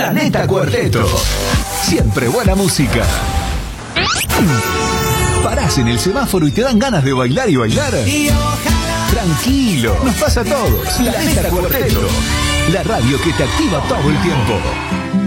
Planeta Cuarteto. Siempre buena música. Parás en el semáforo y te dan ganas de bailar y bailar. Tranquilo, nos pasa a todos. Planeta Cuarteto. La radio que te activa todo el tiempo.